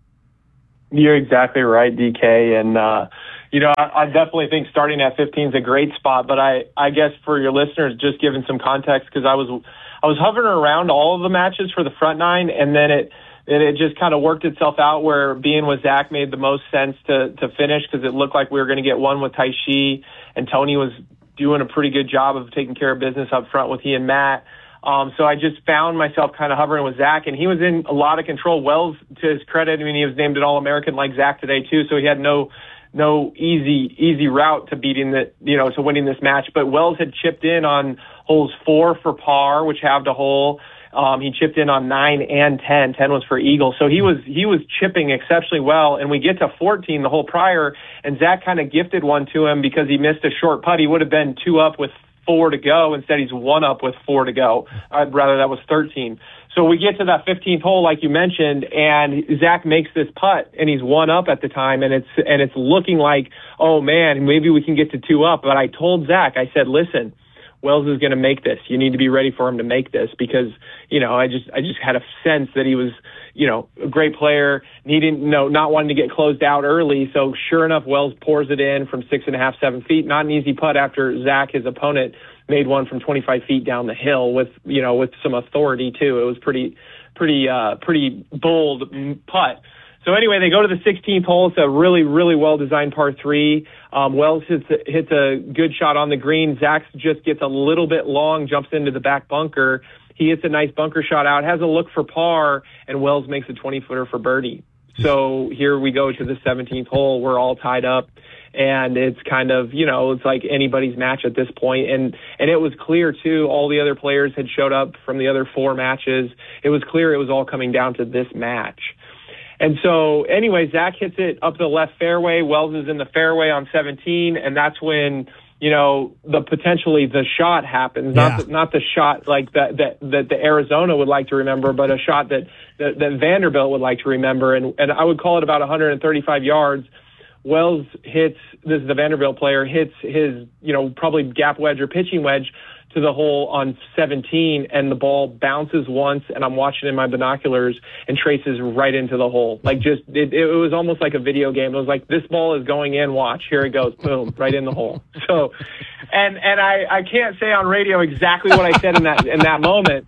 You're exactly right, D K. And, uh, you know, I, I definitely think starting at fifteen is a great spot. But I, I guess for your listeners, just giving some context, because I was I was hovering around all of the matches for the front nine, and then it it, it just kind of worked itself out where being with Zach made the most sense to, to finish, because it looked like we were going to get one with Taishi, and Tony was doing a pretty good job of taking care of business up front with he and Matt. Um, so I just found myself kind of hovering with Zach, and he was in a lot of control. Wells, to his credit, I mean, he was named an All-American like Zach today too, so he had no no easy easy route to beating the you know to winning this match. But Wells had chipped in on holes four for par, which halved a hole. Um, he chipped in on nine and ten. Ten was for eagle, so he was he was chipping exceptionally well. And we get to fourteen, the hole prior, and Zach kind of gifted one to him because he missed a short putt. He would have been two up with four to go. Instead, he's one up with four to go. Uh, rather, that was thirteen. So we get to that fifteenth hole, like you mentioned, and Zach makes this putt, and he's one up at the time, and it's and it's looking like, oh man, maybe we can get to two up. But I told Zach, I said, listen, Wells is going to make this. You need to be ready for him to make this, because you know I just I just had a sense that he was you know a great player. He didn't you know not wanting to get closed out early. So sure enough, Wells pours it in from six and a half, seven feet. Not an easy putt after Zach, his opponent, made one from twenty-five feet down the hill with you know with some authority too. It was pretty pretty uh, pretty bold putt. So anyway, they go to the sixteenth hole. It's a really, really well-designed par three. Um, Wells hits a, hits a good shot on the green. Zach just gets a little bit long, jumps into the back bunker. He hits a nice bunker shot out, has a look for par, and Wells makes a twenty-footer for birdie. So here we go to the seventeenth hole. We're all tied up, and it's kind of, you know, it's like anybody's match at this point. And, and it was clear, too, all the other players had showed up from the other four matches. It was clear it was all coming down to this match. And so, anyway, Zach hits it up the left fairway. Wells is in the fairway on seventeen, and that's when, you know, the potentially the shot happens. Yeah. Not the, not the shot like that, that that the Arizona would like to remember, but a shot that, that, that Vanderbilt would like to remember. And, and I would call it about one hundred thirty-five yards. Wells hits, this is the Vanderbilt player, hits his, you know, probably gap wedge or pitching wedge to the hole on seventeen, and the ball bounces once, and I'm watching in my binoculars, and traces right into the hole. Like just, it, it was almost like a video game. It was like, this ball is going in, watch, here it goes, boom, right in the hole. So, and and I, I can't say on radio exactly what I said in that in that moment,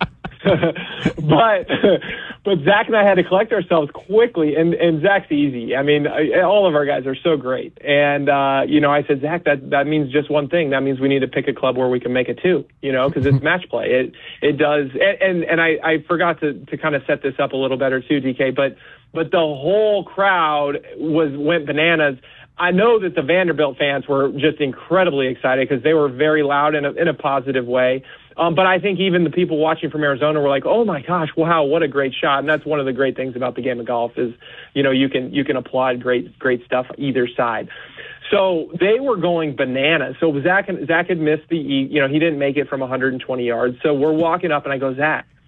but but Zach and I had to collect ourselves quickly, and, and Zach's easy. I mean, I, all of our guys are so great. And, uh, you know, I said, Zach, that, that means just one thing. That means we need to pick a club where we can make it two, you know, because it's match play. It it does. And, and, and I, I forgot to, to kind of set this up a little better too, D K, but but the whole crowd was went bananas. I know that the Vanderbilt fans were just incredibly excited because they were very loud in a, in a positive way. Um, but I think even the people watching from Arizona were like, "Oh my gosh, wow, what a great shot!" And that's one of the great things about the game of golf is, you know, you can you can applaud great great stuff either side. So they were going bananas. So Zach Zach had missed the, you know, he didn't make it from one hundred twenty yards. So we're walking up, and I go, Zach,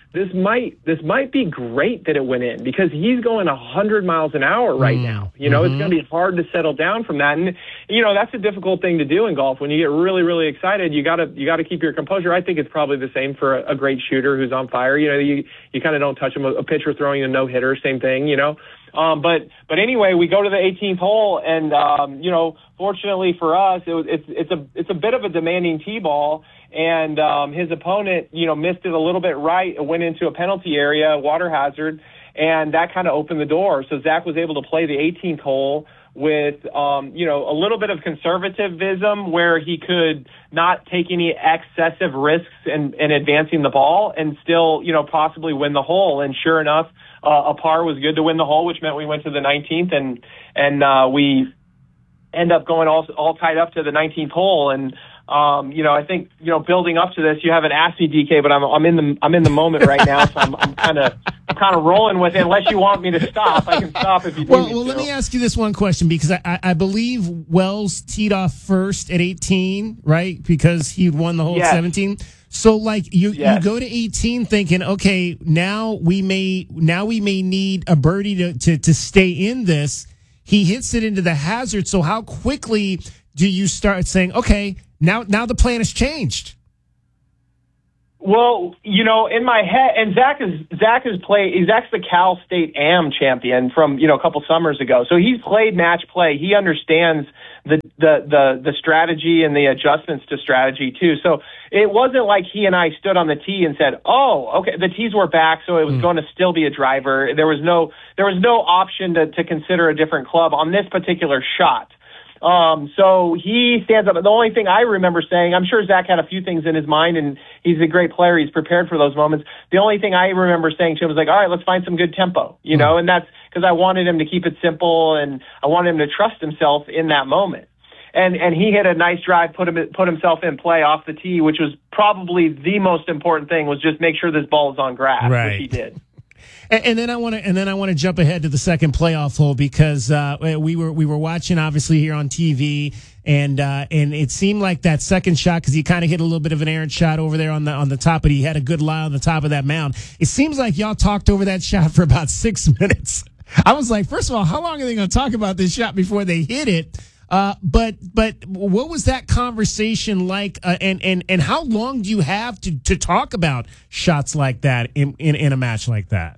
this might this might be great that it went in because he's going one hundred miles an hour right Mm. now. You know, Mhm. it's going to be hard to settle down from that. And, you know, that's a difficult thing to do in golf. When you get really, really excited, you got to you got to keep your composure. I think it's probably the same for a, a great shooter who's on fire. You know, you, you kind of don't touch him. A, a pitcher throwing a no-hitter, same thing, you know. Um, but but anyway, we go to the eighteenth hole, and um, you know, fortunately for us, it was, it's it's a it's a bit of a demanding tee ball, and um, his opponent, you know, missed it a little bit right, it went into a penalty area, water hazard, and that kind of opened the door. So Zach was able to play the eighteenth hole with um, you know, a little bit of conservatism where he could not take any excessive risks in, in advancing the ball and still, you know, possibly win the hole. And sure enough, Uh, a par was good to win the hole, which meant we went to the nineteenth, and and uh, we end up going all all tied up to the nineteenth hole. And um, you know, I think you know, building up to this, you haven't asked me, D K, but I'm I'm in the I'm in the moment right now, so I'm I'm kind of I'm kind of rolling with it. Unless you want me to stop, I can stop if you Well, need me well, to. let me ask you this one question because I, I, I believe Wells teed off first at eighteen, right? Because he won the hole Yes. at seventeen. So, like, you, Yes. you go to eighteen thinking, okay, now we may now we may need a birdie to, to, to stay in this. He hits it into the hazard. So, how quickly do you start saying, okay, now now the plan has changed? Well, you know, in my head, and Zach is Zach has played. Zach's the Cal State A M champion from you know a couple summers ago. So he's played match play. He understands the the the the strategy and the adjustments to strategy too. So it wasn't like he and I stood on the tee and said, "Oh, okay, the tees were back, so it was mm. going to still be a driver." There was no there was no option to to consider a different club on this particular shot. Um, so he stands up. The only thing I remember saying, I'm sure Zach had a few things in his mind, and he's a great player. He's prepared for those moments. The only thing I remember saying to him was like, all right, let's find some good tempo, you know, and that's because I wanted him to keep it simple, and I wanted him to trust himself in that moment. And and he hit a nice drive, put him put himself in play off the tee, which was probably the most important thing, was just make sure this ball is on grass, right. which he did. And, and then I want to, and then I want to jump ahead to the second playoff hole because uh, we were we were watching obviously here on T V, and uh, and it seemed like that second shot because he kind of hit a little bit of an errant shot over there on the on the top, but he had a good lie on the top of that mound. It seems like y'all talked over that shot for about six minutes. I was like, first of all, how long are they going to talk about this shot before they hit it? Uh, but but what was that conversation like? Uh, and and and how long do you have to to talk about shots like that in in, in a match like that?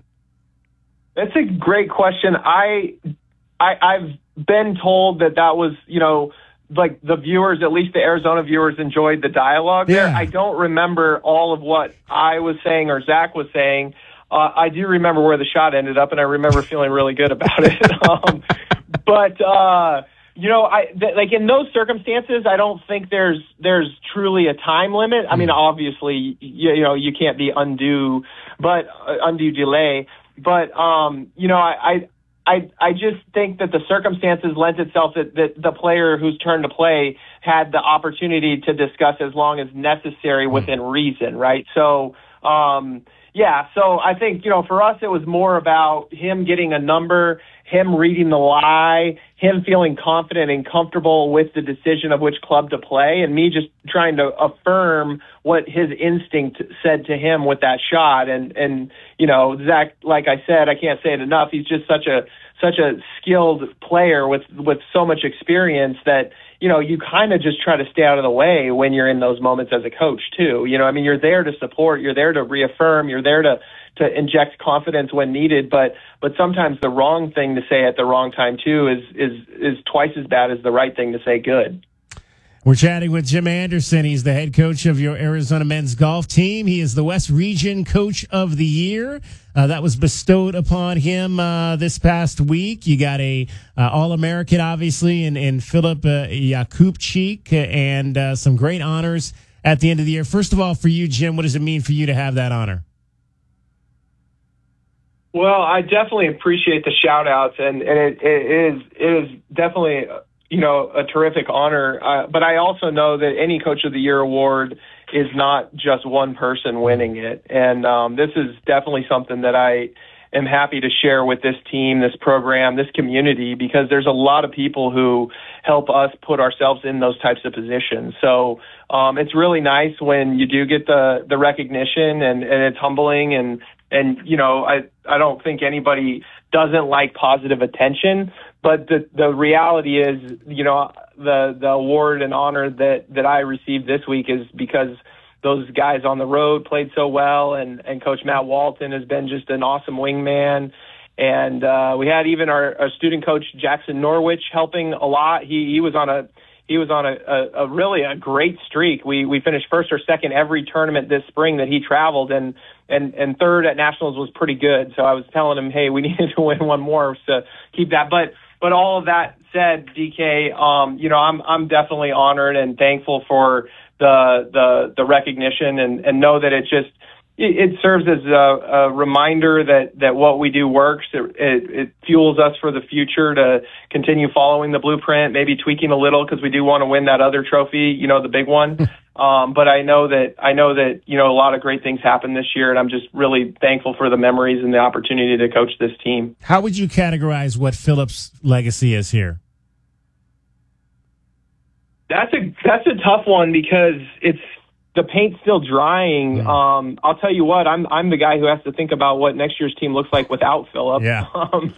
That's a great question. I, I, I've been told that that was, you know, like the viewers, at least the Arizona viewers, enjoyed the dialogue yeah. there. I don't remember all of what I was saying or Zach was saying. Uh, I do remember where the shot ended up, and I remember feeling really good about it. um, but, uh, you know, I th- like in those circumstances, I don't think there's there's truly a time limit. I mean, obviously, you, you know, you can't be undue, but uh, undue delay. But, um, you know, I, I, I just think that the circumstances lent itself that, that the player whose turn to play had the opportunity to discuss as long as necessary within reason, right? So, um, yeah, so I think, you know, for us, it was more about him getting a number, him reading the lie, him feeling confident and comfortable with the decision of which club to play, and me just trying to affirm what his instinct said to him with that shot. And, and you know, Zach, like I said, I can't say it enough, he's just such a such a skilled player with, with so much experience that, you know, you kind of just try to stay out of the way when you're in those moments as a coach too. You know, I mean, you're there to support, you're there to reaffirm, you're there to, to inject confidence when needed, but, but sometimes the wrong thing to say at the wrong time too is, is, is twice as bad as the right thing to say good. We're chatting with Jim Anderson. He's the head coach of your Arizona men's golf team. He is the West Region Coach of the Year. Uh, that was bestowed upon him uh, this past week. You got a uh, All-American, obviously, in, in Philip uh, Yakupchik, and uh, some great honors at the end of the year. First of all, for you, Jim, what does it mean for you to have that honor? Well, I definitely appreciate the shout-outs, and, and it, it is it is definitely – you know, a terrific honor. Uh, but I also know that any Coach of the Year award is not just one person winning it. And um, this is definitely something that I am happy to share with this team, this program, this community, because there's a lot of people who help us put ourselves in those types of positions. So um, it's really nice when you do get the, the recognition, and, and it's humbling. And, and, you know, I, I don't think anybody doesn't like positive attention, but the, the reality is, you know, the, the award and honor that, that I received this week is because those guys on the road played so well, and, and Coach Matt Walton has been just an awesome wingman. And uh, we had even our, our student coach Jackson Norwich helping a lot. He he was on a he was on a, a, a really a great streak. We we finished first or second every tournament this spring that he traveled, and and and third at nationals was pretty good. So I was telling him, hey, we needed to win one more to keep that. But but all of that said, D K, um, you know, I'm I'm definitely honored and thankful for the the the recognition, and, and know that it just it, it serves as a, a reminder that, that what we do works. It, it, it fuels us for the future to continue following the blueprint, maybe tweaking a little because we do want to win that other trophy, you know, the big one. um, but I know that I know that you know a lot of great things happened this year, and I'm just really thankful for the memories and the opportunity to coach this team. How would you categorize what Philip's legacy is here? That's a that's a tough one because it's the paint's still drying. Mm. Um, I'll tell you what, I'm I'm the guy who has to think about what next year's team looks like without Philip. Yeah. Um,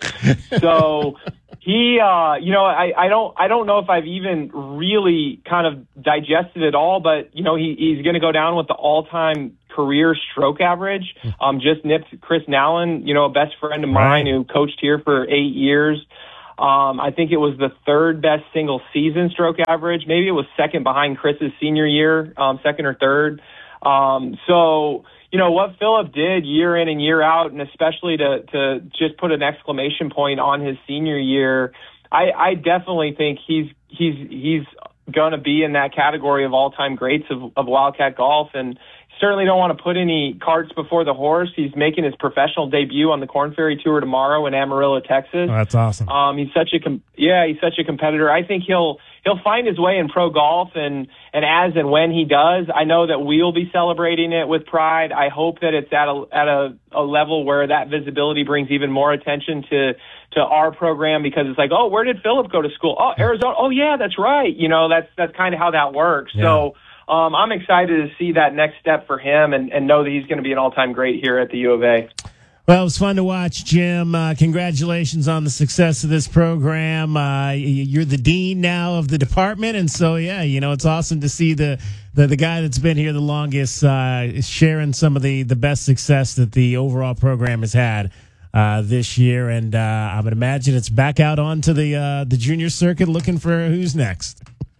so he, uh, you know, I, I don't I don't know if I've even really kind of digested it all, but you know, he he's going to go down with the all-time career stroke average. Um, just nipped Chris Nallen, you know, a best friend of mine right. who coached here for eight years. Um, I think it was the third best single season stroke average. Maybe it was second behind Chris's senior year, um, second or third. Um, so, you know, what Philip did year in and year out, and especially to, to just put an exclamation point on his senior year, I, I definitely think he's, he's, he's going to be in that category of all time greats of, of Wildcat golf. And certainly don't want to put any carts before the horse. He's making his professional debut on the Korn Ferry Tour tomorrow in Amarillo, Texas. Oh, that's awesome. Um, he's such a com- yeah, he's such a competitor. I think he'll he'll find his way in pro golf, and and as and when he does, I know that we'll be celebrating it with pride. I hope that it's at a at a, a level where that visibility brings even more attention to to our program, because it's like, oh, where did Philip go to school? Oh, Arizona. Oh, yeah, that's right. You know, that's that's kind of how that works. Yeah. So. Um, I'm excited to see that next step for him, and, and know that he's going to be an all-time great here at the U of A. Well, it was fun to watch, Jim. Uh, congratulations on the success of this program. Uh, you're the dean now of the department, and so, yeah, you know, it's awesome to see the the, the guy that's been here the longest uh, sharing some of the, the best success that the overall program has had uh, this year. And uh, I would imagine it's back out onto the uh, the junior circuit looking for who's next.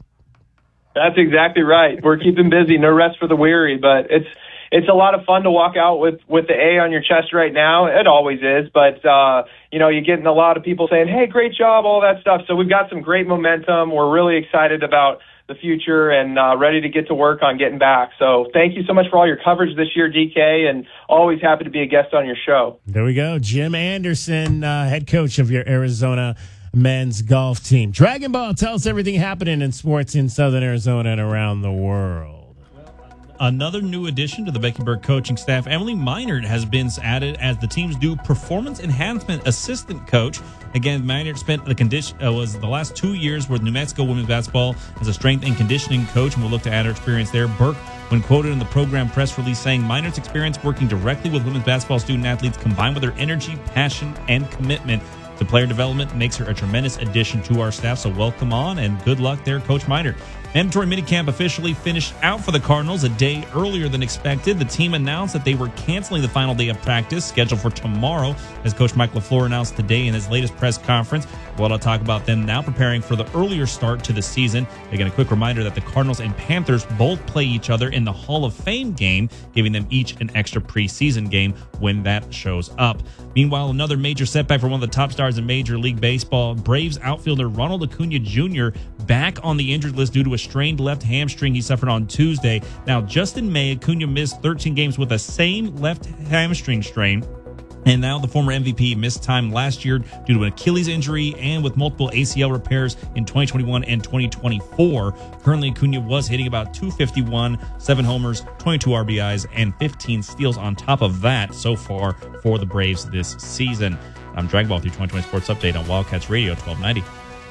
That's exactly right. We're keeping busy, no rest for the weary, but it's it's a lot of fun to walk out with, with the A on your chest right now. It always is, but, uh, you know, you're getting a lot of people saying, hey, great job, all that stuff. So we've got some great momentum. We're really excited about the future, and uh, ready to get to work on getting back. So thank you so much for all your coverage this year, D K, and always happy to be a guest on your show. There we go. Jim Anderson, uh, head coach of your Arizona men's golf team. Dragon Ball, tell us everything happening in sports in Southern Arizona and around the world. Another new addition to the Becky Burke coaching staff, Emily Meinert, has been added as the team's new performance enhancement assistant coach. Again, Meinert spent the condition uh, was the last two years with New Mexico women's basketball as a strength and conditioning coach, and will look to add her experience there. Burke, when quoted in the program press release, saying Meinert's experience working directly with women's basketball student athletes, combined with her energy, passion, and commitment to player development, makes her a tremendous addition to our staff. So welcome on, and good luck there, Coach Meinert. Mandatory minicamp officially finished out for the Cardinals a day earlier than expected. The team announced that they were canceling the final day of practice, scheduled for tomorrow, as Coach Mike LaFleur announced today in his latest press conference. Well, I'll talk about them now preparing for the earlier start to the season. Again, a quick reminder that the Cardinals and Panthers both play each other in the Hall of Fame game, giving them each an extra preseason game when that shows up. Meanwhile, another major setback for one of the top stars in Major League Baseball. Braves outfielder Ronald Acuna Junior back on the injured list due to a strained left hamstring he suffered on Tuesday. Now, just in May, Acuna missed thirteen games with the same left hamstring strain. And now the former M V P missed time last year due to an Achilles injury and with multiple A C L repairs in twenty twenty-one and twenty twenty-four. Currently, Acuna was hitting about two fifty-one, seven homers, twenty-two R B Is, and fifteen steals on top of that so far for the Braves this season. I'm Dragon Ball with your twenty twenty Sports Update on Wildcats Radio twelve ninety.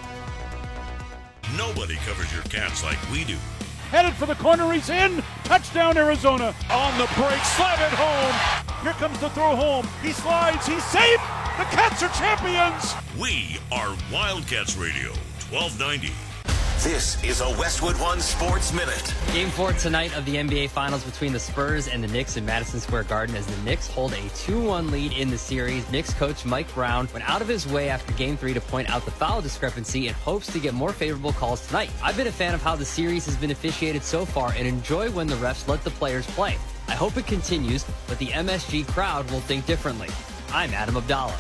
Nobody covers your Cats like we do. Headed for the corner, he's in. Touchdown, Arizona. On the break, slap it home. Here comes the throw home. He slides, he's safe. The Cats are champions. We are Wildcats Radio twelve ninety. This is a Westwood One Sports Minute. Game four tonight of the N B A Finals between the Spurs and the Knicks in Madison Square Garden as the Knicks hold a two one lead in the series. Knicks coach Mike Brown went out of his way after game three to point out the foul discrepancy in hopes to get more favorable calls tonight. I've been a fan of how the series has been officiated so far and enjoy when the refs let the players play. I hope it continues, but the M S G crowd will think differently. I'm Adam Abdallah.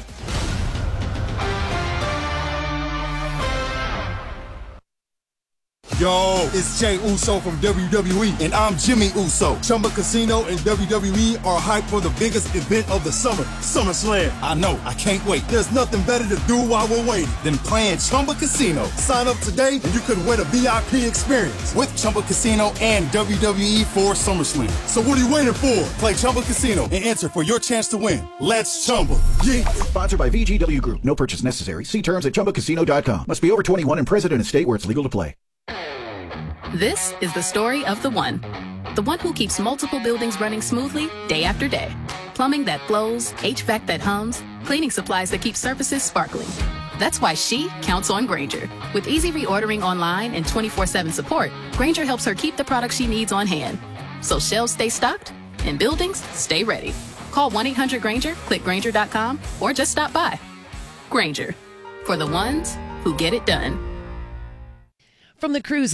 Yo, it's Jay Uso from W W E, and I'm Jimmy Uso. Chumba Casino and W W E are hyped for the biggest event of the summer, SummerSlam. I know, I can't wait. There's nothing better to do while we're waiting than playing Chumba Casino. Sign up today and you could win a V I P experience with Chumba Casino and W W E for SummerSlam. So what are you waiting for? Play Chumba Casino and enter for your chance to win. Let's Chumba. Yeah. Sponsored by V G W Group. No purchase necessary. See terms at chumba casino dot com. Must be over twenty-one and present in a state where it's legal to play. This is the story of the one. The one who keeps multiple buildings running smoothly day after day. Plumbing that flows, H V A C that hums, cleaning supplies that keep surfaces sparkling. That's why she counts on Grainger. With easy reordering online and twenty-four seven support, Grainger helps her keep the products she needs on hand. So shelves stay stocked and buildings stay ready. Call one eight hundred Grainger, click Grainger dot com, or just stop by. Grainger, for the ones who get it done. From the cruise